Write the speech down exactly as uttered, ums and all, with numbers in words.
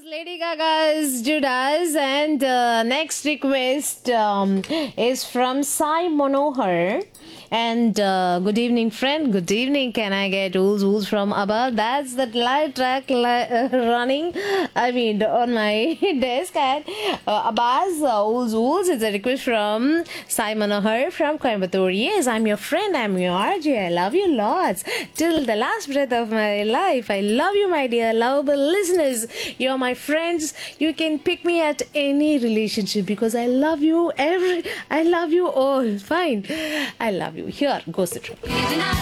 Lady Gaga's Judas, and uh, next request um, is from Sai Monohar. And uh, good evening, friend. Good evening. Can I get ools ools from above? That's the light track li- uh, running. I mean, on my desk. And uh, Abbas, uh, ools ools. It's a request from Sai Monohar from Coimbatore. Yes, I'm your friend. I'm your R J. I love you lots. Till the last breath of my life. I love you, my dear lovable listeners. You're my friends. You can pick me at any relationship because I love you every. I love you all. Fine. I love you. Here goes the truth.